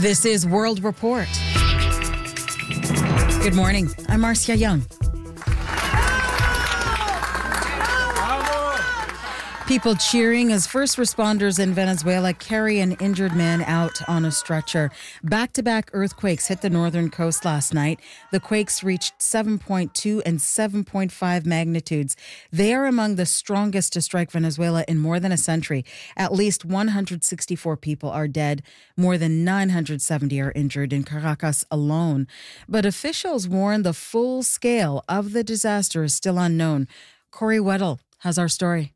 This is World Report. Good morning. I'm Marcia Young. People cheering as first responders in Venezuela carry an injured man out on a stretcher. Back-to-back earthquakes hit the northern coast last night. The quakes reached 7.2 and 7.5 magnitudes. They are among the strongest to strike Venezuela in more than a century. At least 164 people are dead. More than 970 are injured in Caracas alone. But officials warn the full scale of the disaster is still unknown. Corey Weddle has our story.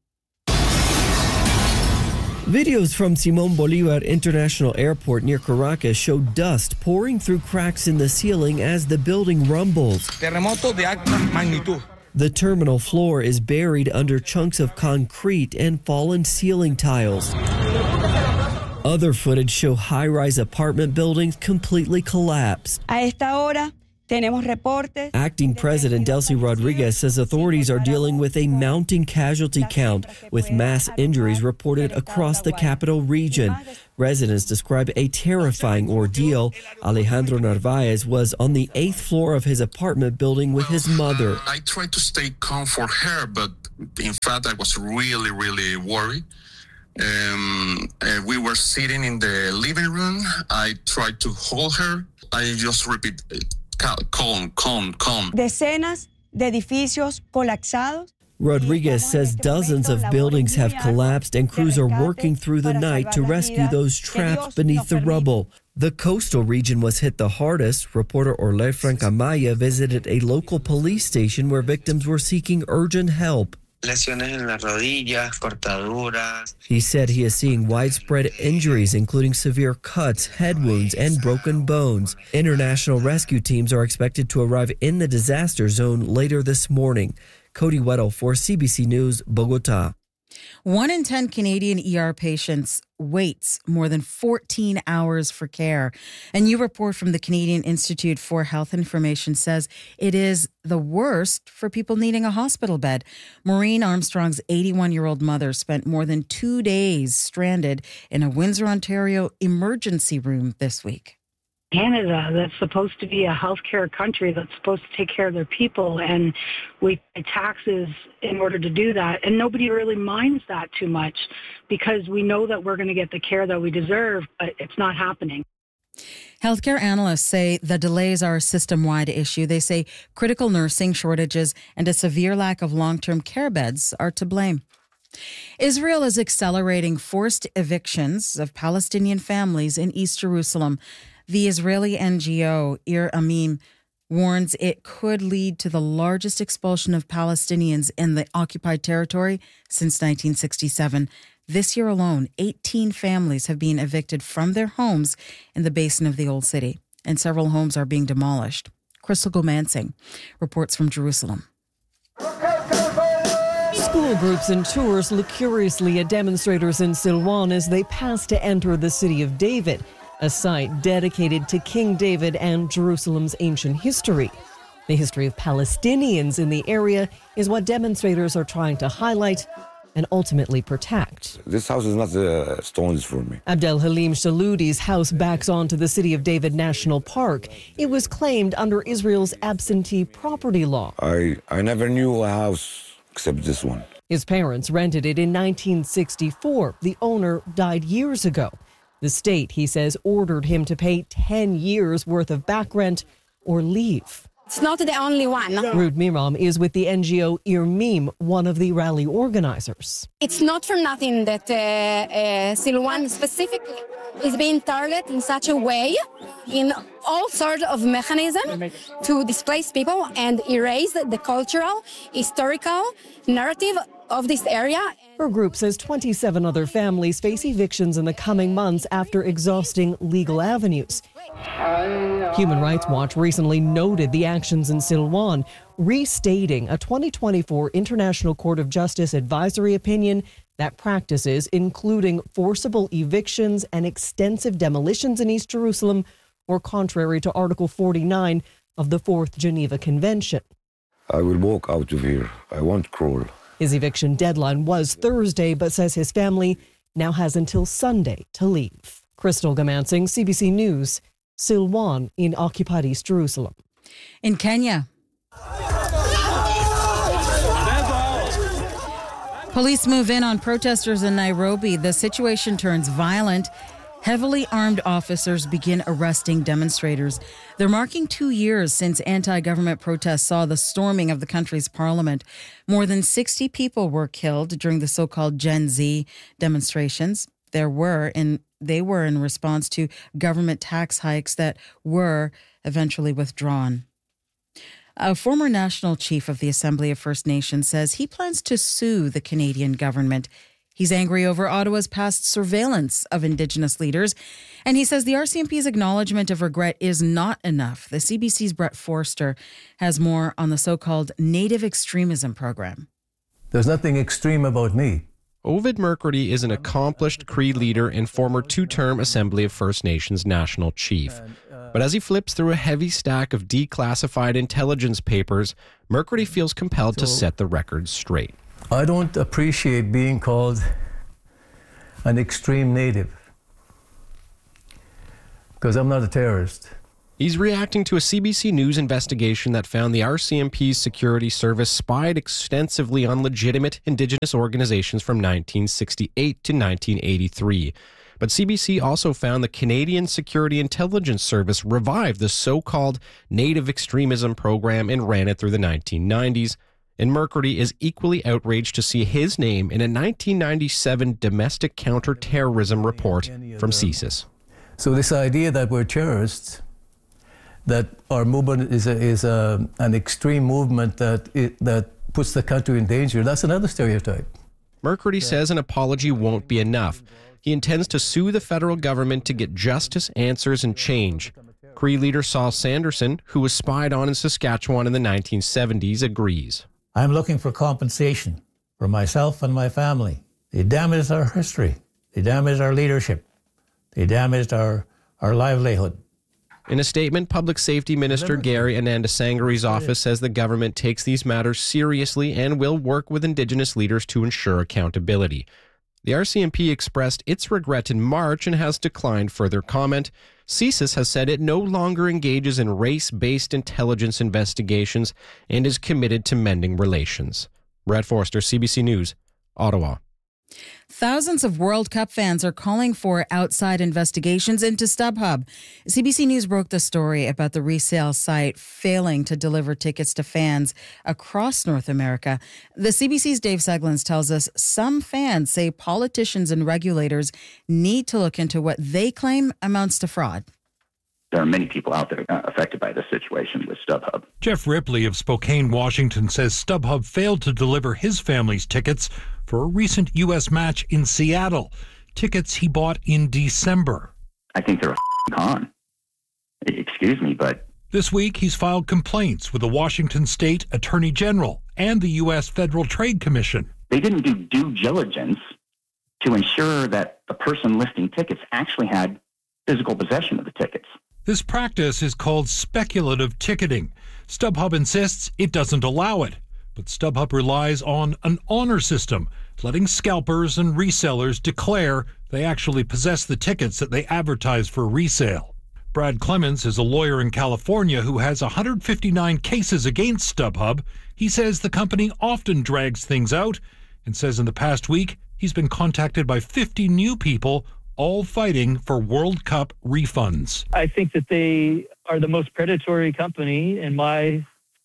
Videos from Simón Bolívar International Airport near Caracas show dust pouring through cracks in the ceiling as the building rumbles. Terremoto de alta magnitud. The terminal floor is buried under chunks of concrete and fallen ceiling tiles. Other footage show high-rise apartment buildings completely collapsed. A esta hora tenemos reportes. Acting President Delcy Rodriguez says authorities are dealing with a mounting casualty count, with mass injuries reported across the capital region. Residents describe a terrifying ordeal. Alejandro Narvaez was on the 8th floor of his apartment building with his mother. I tried to stay calm for her, but in fact, I was really, really worried. We were sitting in the living room. I tried to hold her. I just repeat, calm. Decenas de edificios colapsados. Rodriguez says dozens of buildings have collapsed and crews are working through the night to rescue those trapped beneath the rubble. The coastal region was hit the hardest. Reporter Orle Francamaya visited a local police station where victims were seeking urgent help. Lesiones en las rodillas, cortaduras. He said he is seeing widespread injuries, including severe cuts, head wounds, and broken bones. International rescue teams are expected to arrive in the disaster zone later this morning. Cody Weddle for CBC News, Bogota. 1 in 10 Canadian ER patients waits more than 14 hours for care. A new report from the Canadian Institute for Health Information says it is the worst for people needing a hospital bed. Maureen Armstrong's 81-year-old mother spent more than 2 days stranded in a Windsor, Ontario emergency room this week. Canada, that's supposed to be a healthcare country that's supposed to take care of their people, and we pay taxes in order to do that. And nobody really minds that too much because we know that we're going to get the care that we deserve, but it's not happening. Healthcare analysts say the delays are a system-wide issue. They say critical nursing shortages and a severe lack of long-term care beds are to blame. Israel is accelerating forced evictions of Palestinian families in East Jerusalem. The Israeli NGO Ir Amim warns it could lead to the largest expulsion of Palestinians in the occupied territory since 1967. This year alone, 18 families have been evicted from their homes in the basin of the Old City, and several homes are being demolished. Crystal Gomansing reports from Jerusalem. School groups and tours look curiously at demonstrators in Silwan as they pass to enter the city of David, a site dedicated to King David and Jerusalem's ancient history. The history of Palestinians in the area is what demonstrators are trying to highlight and ultimately protect. This house is not stones for me. Abdel Halim Shaloudi's house backs onto the City of David National Park. It was claimed under Israel's absentee property law. I never knew a house except this one. His parents rented it in 1964. The owner died years ago. The state, he says, ordered him to pay 10 years worth of back rent or leave. It's not the only one. Ruth Miram is with the NGO Ir Mim, one of the rally organizers. It's not for nothing that Silwan specifically is being targeted in such a way in all sorts of mechanisms to displace people and erase the cultural, historical narrative of this area. Her group says 27 other families face evictions in the coming months after exhausting legal avenues. Human Rights Watch recently noted the actions in Silwan, restating a 2024 International Court of Justice advisory opinion that practices, including forcible evictions and extensive demolitions in East Jerusalem, were contrary to Article 49 of the Fourth Geneva Convention. I will walk out of here. I won't crawl. His eviction deadline was Thursday, but says his family now has until Sunday to leave. Crystal Gamansing, CBC News, Silwan in occupied East Jerusalem. In Kenya, police move in on protesters in Nairobi. The situation turns violent. Heavily armed officers begin arresting demonstrators. They're marking 2 years since anti-government protests saw the storming of the country's parliament. More than 60 people were killed during the so-called Gen Z demonstrations. They were in response to government tax hikes that were eventually withdrawn. A former national chief of the Assembly of First Nations says he plans to sue the Canadian government. He's angry over Ottawa's past surveillance of Indigenous leaders, and he says the RCMP's acknowledgement of regret is not enough. The CBC's Brett Forster has more on the so-called Native Extremism program. There's nothing extreme about me. Ovid McCurdy is an accomplished Cree leader and former two-term Assembly of First Nations national chief. But as he flips through a heavy stack of declassified intelligence papers, McCurdy feels compelled to set the record straight. I don't appreciate being called an extreme native because I'm not a terrorist. He's reacting to a CBC News investigation that found the RCMP's security service spied extensively on legitimate Indigenous organizations from 1968 to 1983. But CBC also found the Canadian Security Intelligence Service revived the so-called Native Extremism program and ran it through the 1990s. And McCurdy is equally outraged to see his name in a 1997 domestic counter-terrorism report from CSIS. So this idea that we're terrorists, that our movement is an extreme movement that puts the country in danger, that's another stereotype. McCurdy says an apology won't be enough. He intends to sue the federal government to get justice, answers, and change. Cree leader Saul Sanderson, who was spied on in Saskatchewan in the 1970s, agrees. I'm looking for compensation for myself and my family. They damaged our history. They damaged our leadership. They damaged our livelihood. In a statement, Public Safety Minister Gary Anandasangari's office says the government takes these matters seriously and will work with Indigenous leaders to ensure accountability. The RCMP expressed its regret in March and has declined further comment. CSIS has said it no longer engages in race-based intelligence investigations and is committed to mending relations. Brett Forster, CBC News, Ottawa. Thousands of World Cup fans are calling for outside investigations into StubHub. CBC News broke the story about the resale site failing to deliver tickets to fans across North America. The CBC's Dave Seglins tells us some fans say politicians and regulators need to look into what they claim amounts to fraud. There are many people out there affected by this situation with StubHub. Jeff Ripley of Spokane, Washington says StubHub failed to deliver his family's tickets for a recent U.S. match in Seattle. Tickets he bought in December. I think they're a con. Excuse me, but... This week, he's filed complaints with the Washington State Attorney General and the U.S. Federal Trade Commission. They didn't do due diligence to ensure that the person listing tickets actually had physical possession of the tickets. This practice is called speculative ticketing. StubHub insists it doesn't allow it, but StubHub relies on an honor system, letting scalpers and resellers declare they actually possess the tickets that they advertise for resale. Brad Clemens is a lawyer in California who has 159 cases against StubHub. He says the company often drags things out and says in the past week he's been contacted by 50 new people all fighting for World Cup refunds. I think that they are the most predatory company in my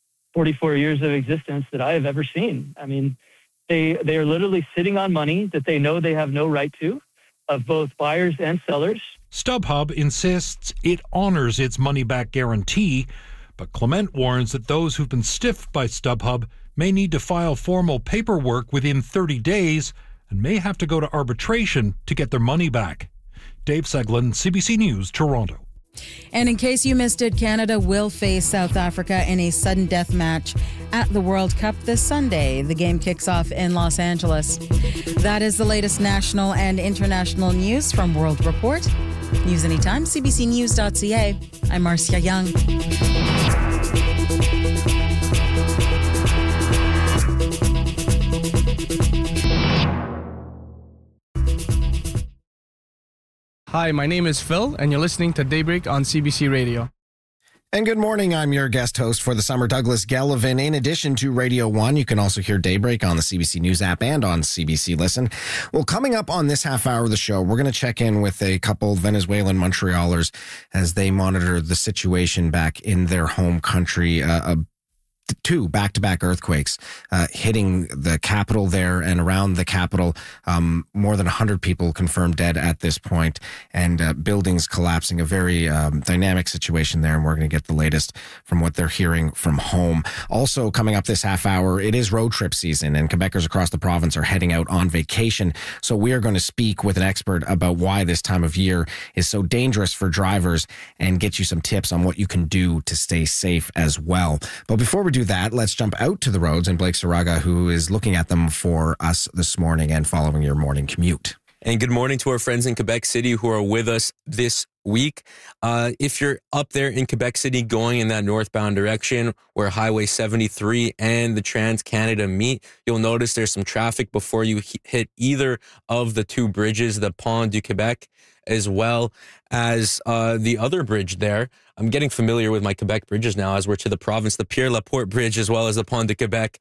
44 years of existence that I have ever seen. I mean, they are literally sitting on money that they know they have no right to, of both buyers and sellers. StubHub insists it honors its money-back guarantee, but Clement warns that those who've been stiffed by StubHub may need to file formal paperwork within 30 days and may have to go to arbitration to get their money back. Dave Seglin, CBC News, Toronto. And in case you missed it, Canada will face South Africa in a sudden death match at the World Cup this Sunday. The game kicks off in Los Angeles. That is the latest national and international news from World Report. News anytime, cbcnews.ca. I'm Marcia Young. Hi, my name is Phil, and you're listening to Daybreak on CBC Radio. And good morning. I'm your guest host for the summer, Douglas Gelvin. In addition to Radio 1, you can also hear Daybreak on the CBC News app and on CBC Listen. Well, coming up on this half hour of the show, we're going to check in with a couple Venezuelan Montrealers as they monitor the situation back in their home country. Two back-to-back earthquakes hitting the capital there and around the capital. More than 100 people confirmed dead at this point, and buildings collapsing. A very dynamic situation there, and we're going to get the latest from what they're hearing from home. Also coming up this half hour, it is road trip season, and Quebecers across the province are heading out on vacation. So we are going to speak with an expert about why this time of year is so dangerous for drivers and get you some tips on what you can do to stay safe as well. But before we do that, let's jump out to the roads and Blake Saraga, who is looking at them for us this morning and following your morning commute. And good morning to our friends in Quebec City who are with us this week. If you're up there in Quebec City going in that northbound direction where Highway 73 and the Trans-Canada meet, you'll notice there's some traffic before you hit either of the two bridges, the Pont du Québec, as well as the other bridge there. I'm getting familiar with my Quebec bridges now as we're to the province, the Pierre-Laporte Bridge, as well as the Pont de Quebec.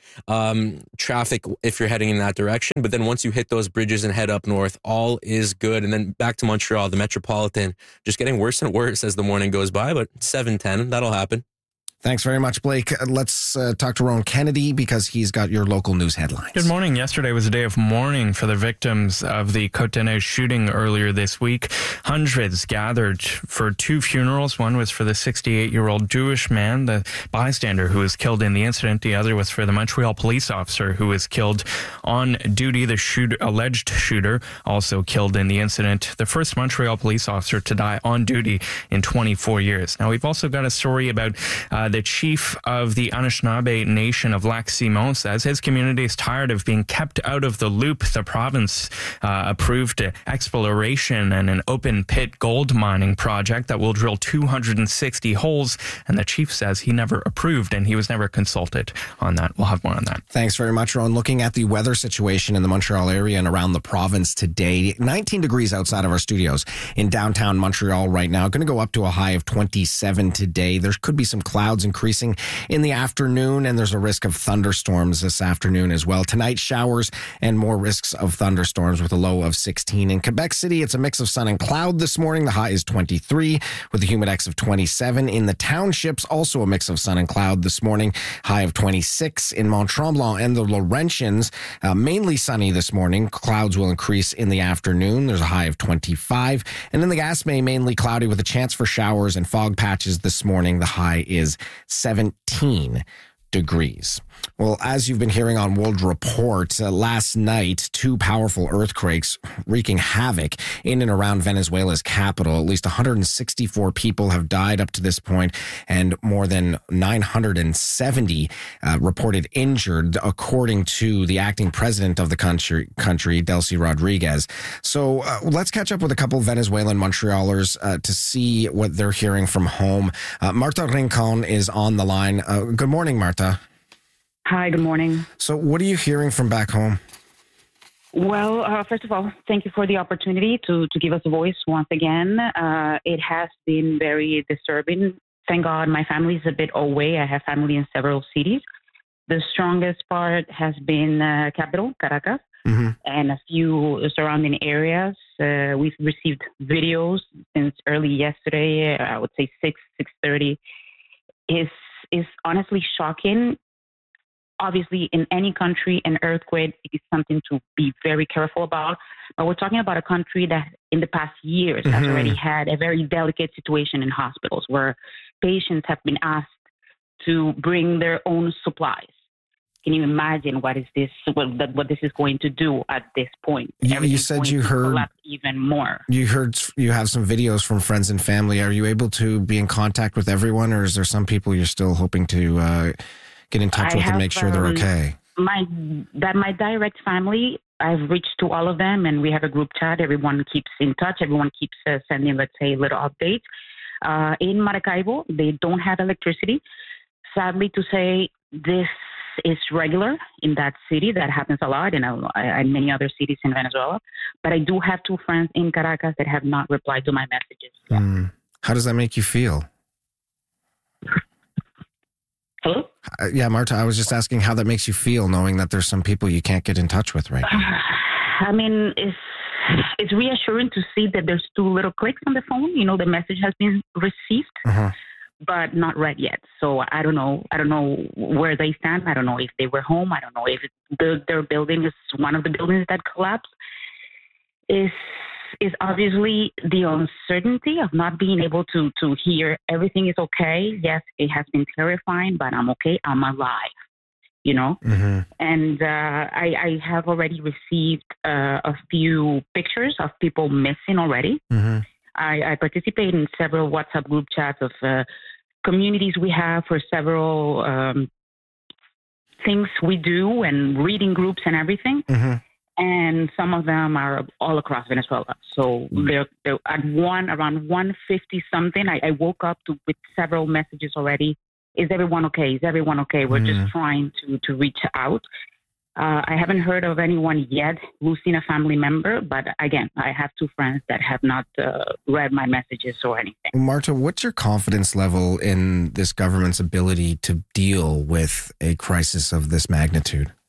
Traffic if you're heading in that direction. But then once you hit those bridges and head up north, all is good. And then back to Montreal, the Metropolitan, just getting worse and worse as the morning goes by, but 7:10, that'll happen. Thanks very much, Blake. Let's talk to Rowan Kennedy because he's got your local news headlines. Good morning. Yesterday was a day of mourning for the victims of the Côte-des-Neiges shooting earlier this week. Hundreds gathered for two funerals. One was for the 68-year-old Jewish man, the bystander who was killed in the incident. The other was for the Montreal police officer who was killed on duty. The alleged shooter also killed in the incident. The first Montreal police officer to die on duty in 24 years. Now, we've also got a story about the chief of the Anishinaabe Nation of Lac-Simon says his community is tired of being kept out of the loop. The province approved exploration and an open pit gold mining project that will drill 260 holes. And the chief says he never approved and he was never consulted on that. We'll have more on that. Thanks very much, Ron. Looking at the weather situation in the Montreal area and around the province today, 19 degrees outside of our studios in downtown Montreal right now. Going to go up to a high of 27 today. There could be some clouds increasing in the afternoon, and there's a risk of thunderstorms this afternoon as well. Tonight, showers and more risks of thunderstorms with a low of 16. In Quebec City, it's a mix of sun and cloud this morning. The high is 23 with a humidex of 27. In the townships, also a mix of sun and cloud this morning. High of 26 in Mont-Tremblant and the Laurentians. Mainly sunny this morning. Clouds will increase in the afternoon. There's a high of 25. And in the Gaspé, mainly cloudy with a chance for showers and fog patches this morning. The high is 17 degrees. Well, as you've been hearing on World Report, last night, two powerful earthquakes wreaking havoc in and around Venezuela's capital. At least 164 people have died up to this point, and more than 970 reported injured, according to the acting president of the country, Delcy Rodriguez. So let's catch up with a couple of Venezuelan Montrealers to see what they're hearing from home. Marta Rincon is on the line. Good morning, Marta. Hi, good morning. So what are you hearing from back home? Well, first of all, thank you for the opportunity to give us a voice once again. It has been very disturbing. Thank God my family is a bit away. I have family in several cities. The strongest part has been capital, Caracas, and a few surrounding areas. We've received videos since early yesterday, I would say 6:30. Is honestly shocking. Obviously, in any country, an earthquake is something to be very careful about. But we're talking about a country that in the past years has already had a very delicate situation in hospitals where patients have been asked to bring their own supplies. Can you imagine what this is going to do at this point? You said you heard even more. You have some videos from friends and family. Are you able to be in contact with everyone, or is there some people you're still hoping to get in touch with and make sure they're okay? My direct family, I've reached to all of them, and we have a group chat. Everyone keeps in touch. Everyone keeps sending, let's say, little updates. In Maracaibo, they don't have electricity. Sadly to say, this is regular in that city. That happens a lot in many other cities in Venezuela. But I do have 2 friends in Caracas that have not replied to my messages. How does that make you feel? Hello? Yeah, Marta, I was just asking how that makes you feel, knowing that there's some people you can't get in touch with right now. I mean, it's reassuring to see that there's 2 little clicks on the phone. You know, the message has been received, but not read yet. So I don't know. I don't know where they stand. I don't know if they were home. I don't know if their building is one of the buildings that collapsed. Is obviously the uncertainty of not being able to hear everything is okay. Yes, it has been terrifying, but I'm okay. I'm alive, you know? And I have already received a few pictures of people missing already. I participate in several WhatsApp group chats of communities we have for several things we do and reading groups and everything. And some of them are all across Venezuela. So they're at around 150 something. I woke up with several messages already. Is everyone okay? Is everyone okay? We're just trying to reach out. I haven't heard of anyone yet losing a family member, but again, I have 2 friends that have not read my messages or anything. Marta, what's your confidence level in this government's ability to deal with a crisis of this magnitude?